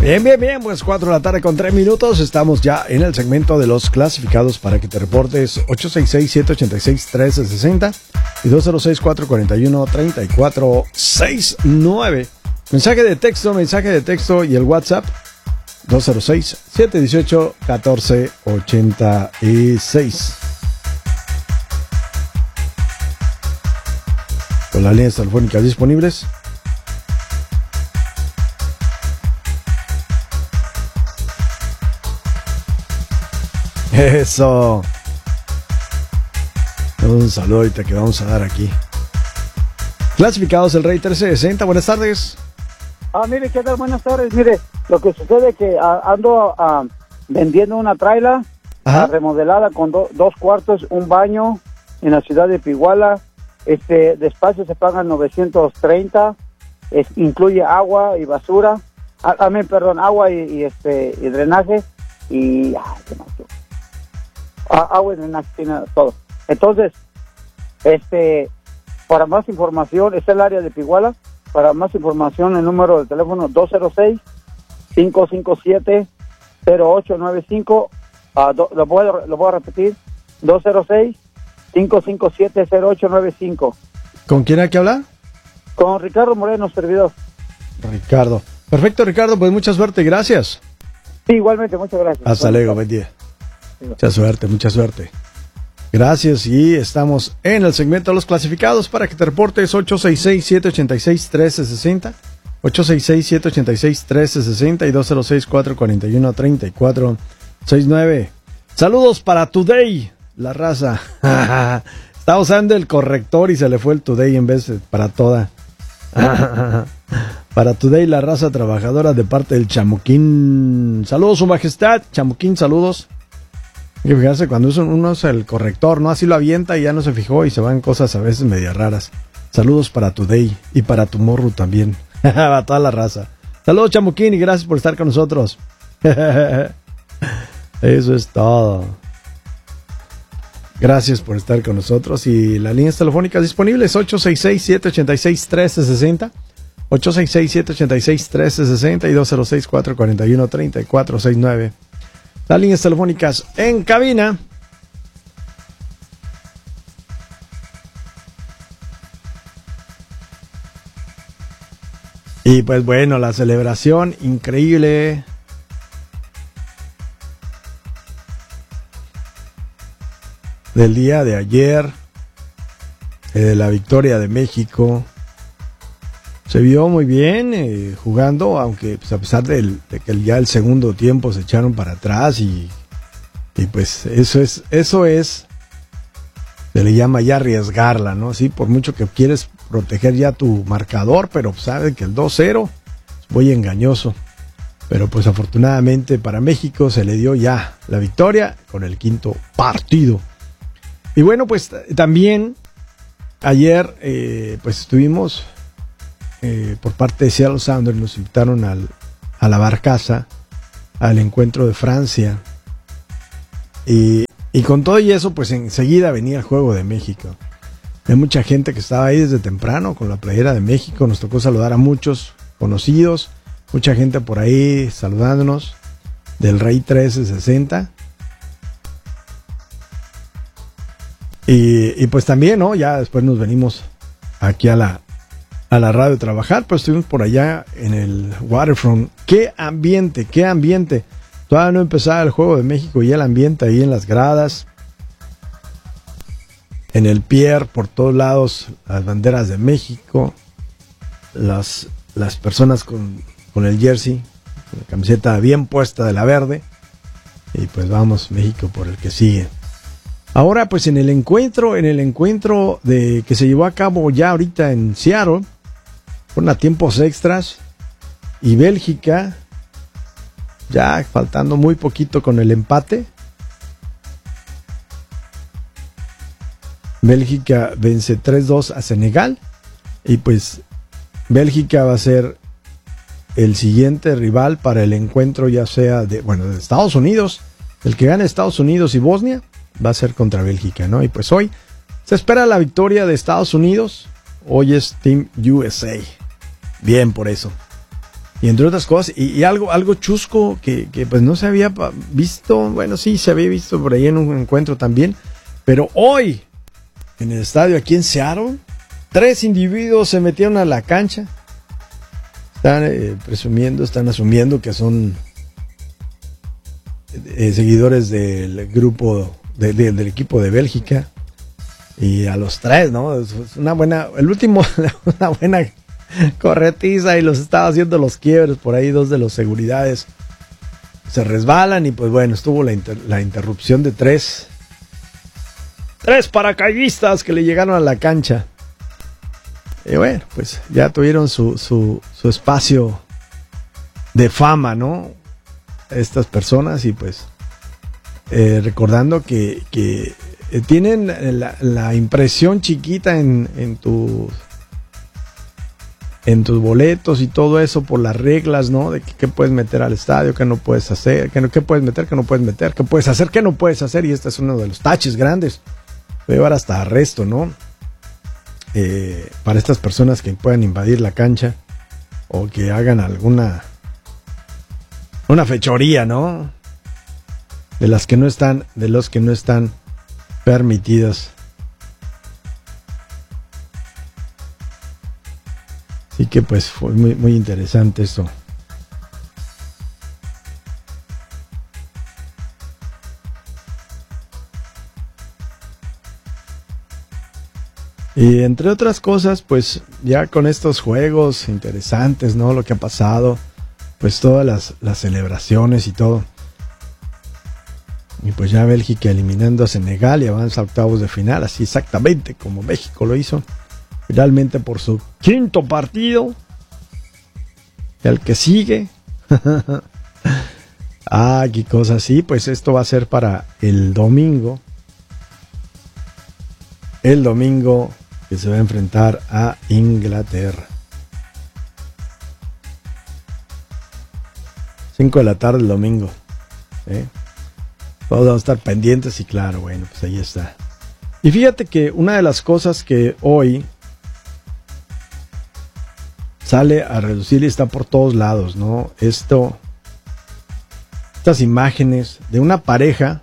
Bien, pues 4 de la tarde con 3 minutos. Estamos ya en el segmento de los clasificados para que te reportes 866-786-1360 y 206-441-3469. Mensaje de texto y el WhatsApp 206-718-1486. Con las líneas telefónicas disponibles. Eso. Un saludo ahorita que vamos a dar aquí. Clasificados el Rey 1360. Buenas tardes. Mire, ¿qué tal? Buenas tardes. Mire, lo que sucede es que ando vendiendo una traila remodelada con 2 cuartos, un baño en la ciudad de Piguala. Despacio se pagan 930. Incluye agua y basura. Agua y drenaje. Y ¿qué más? Agua y drenaje, tiene todo. Entonces, para más información, está el área de Piguala. Para más información, el número de teléfono 206-557-0895. Lo voy a repetir, 206-557-0895. ¿Con quién hay que hablar? Con Ricardo Moreno, servidor. Ricardo. Perfecto, Ricardo, pues mucha suerte, gracias. Sí, igualmente, muchas gracias. Hasta luego, buen día. Mucha suerte. Gracias, y estamos en el segmento de los clasificados para que te reportes 866-786-1360, 866-786-1360 y 206-441-3469. Saludos para Today, la raza. Estaba usando el corrector y se le fue el Today en vez de para toda. Para Today, la raza trabajadora de parte del Chamuquín. Saludos, su majestad. Chamuquín, saludos. Hay que fijarse cuando uno usa el corrector, ¿no? Así lo avienta y ya no se fijó y se van cosas a veces medio raras. Saludos para Today y para Tomorrow también. A toda la raza. Saludos, Chamuquín, y gracias por estar con nosotros. Eso es todo. Gracias por estar con nosotros. Y las líneas telefónicas disponibles 866-786-1360, 866-786-1360 y 206-441-3469. Las líneas telefónicas en cabina. Y pues bueno, la celebración increíble del día de ayer, de la victoria de México. Se vio muy bien jugando, aunque pues, a pesar de que ya el segundo tiempo se echaron para atrás y pues eso es, se le llama ya arriesgarla, ¿no? Sí, por mucho que quieres proteger ya tu marcador, pero pues, sabes que el 2-0 es muy engañoso. Pero pues afortunadamente para México se le dio ya la victoria con el quinto partido. Y bueno, pues también ayer pues estuvimos por parte de Seattle Sounders, nos invitaron a la Barcaza, al encuentro de Francia. Y con todo y eso, pues enseguida venía el juego de México. Hay mucha gente que estaba ahí desde temprano con la playera de México. Nos tocó saludar a muchos conocidos, mucha gente por ahí saludándonos del Rey 1360. Y pues también, ¿no? Ya después nos venimos aquí a la radio a trabajar, pero estuvimos por allá en el Waterfront. ¡Qué ambiente! Todavía no empezaba el Juego de México y el ambiente ahí en las gradas, en el pier, por todos lados, las banderas de México, las personas con el jersey, con la camiseta bien puesta de la verde, y pues vamos, México por el que sigue. Ahora pues en el encuentro que se llevó a cabo ya ahorita en Seattle, fueron a tiempos extras, y Bélgica, ya faltando muy poquito con el empate, Bélgica vence 3-2 a Senegal, y pues Bélgica va a ser el siguiente rival para el encuentro, ya sea de Estados Unidos. El que gane Estados Unidos y Bosnia va a ser contra Bélgica, ¿no? Y pues hoy se espera la victoria de Estados Unidos. Hoy es Team USA. Bien por eso. Y entre otras cosas, y algo chusco que pues no se había visto, bueno, sí, se había visto por ahí en un encuentro también, pero hoy, en el estadio aquí en Seattle, 3 individuos se metieron a la cancha. Están asumiendo que son seguidores del grupo, del equipo de Bélgica. Y a los 3, ¿no? Es una buena corretiza y los estaba haciendo los quiebres. Por ahí 2 de los seguridades se resbalan y pues bueno, estuvo la interrupción de 3 paracaidistas que le llegaron a la cancha. Y bueno, pues ya tuvieron su espacio de fama, ¿no? Estas personas y pues recordando que tienen la impresión chiquita en tus boletos y todo eso por las reglas, ¿no? De qué puedes meter al estadio, qué no puedes hacer, qué puedes meter, qué no puedes meter, qué puedes hacer, qué no puedes hacer. Y este es uno de los taches grandes. Puede llevar hasta arresto, ¿no? Para estas personas que puedan invadir la cancha o que hagan una fechoría, ¿no? De los que no están permitidas. Así que pues fue muy, muy interesante esto. Y entre otras cosas, pues ya con estos juegos interesantes, ¿no? Lo que ha pasado, pues todas las celebraciones y todo. Y pues ya Bélgica eliminando a Senegal y avanza a octavos de final, así exactamente como México lo hizo. Finalmente por su 5º partido. Y al que sigue. Qué cosa. Sí, pues esto va a ser para el domingo. El domingo que se va a enfrentar a Inglaterra. 5 de la tarde el domingo. Todos vamos a estar pendientes y claro, bueno, pues ahí está. Y fíjate que una de las cosas que hoy sale a reducir y está por todos lados, ¿no? Estas imágenes de una pareja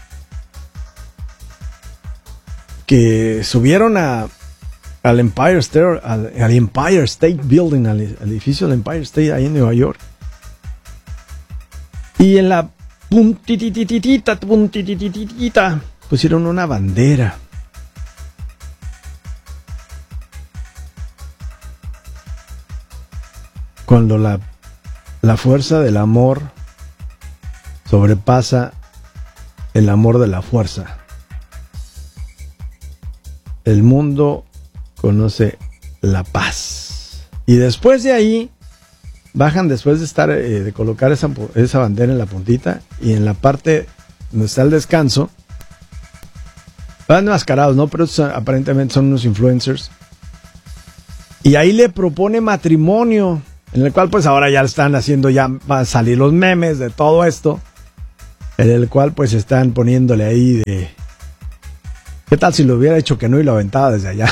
que subieron al Empire State Building, al edificio del Empire State ahí en Nueva York. Y en la puntititita pusieron una bandera. Cuando la fuerza del amor sobrepasa el amor de la fuerza, el mundo conoce la paz. Y después de ahí bajan, después de estar de colocar esa bandera en la puntita, y en la parte donde está el descanso van enmascarados, ¿no? Pero aparentemente son unos influencers, y ahí le propone matrimonio, en el cual pues ahora ya están haciendo, ya van a salir los memes de todo esto, en el cual pues están poniéndole ahí de ¿qué tal si lo hubiera hecho que no y lo aventaba desde allá?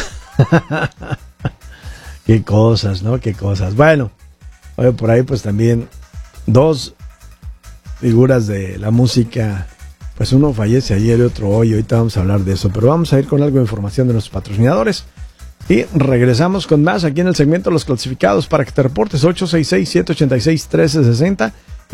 Qué cosas, ¿no? Qué cosas. Bueno, oye, por ahí pues también 2 figuras de la música, pues uno fallece ayer y otro hoy. Ahorita vamos a hablar de eso, pero vamos a ir con algo de información de nuestros patrocinadores y regresamos con más aquí en el segmento de los clasificados para que te reportes. 866-786-1360 y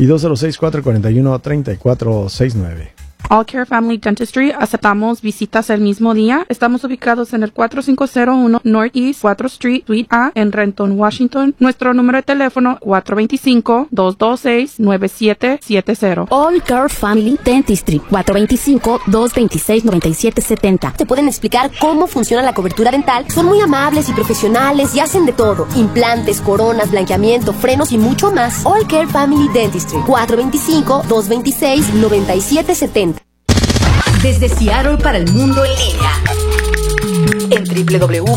206-441-3469. All Care Family Dentistry, aceptamos visitas el mismo día. Estamos ubicados en el 4501 Northeast 4th Street, Suite A, en Renton, Washington. Nuestro número de teléfono 425-226-9770. All Care Family Dentistry, 425-226-9770. Te pueden explicar cómo funciona la cobertura dental. Son muy amables y profesionales y hacen de todo: implantes, coronas, blanqueamiento, frenos y mucho más. All Care Family Dentistry, 425-226-9770. Desde Seattle para el mundo en línea en www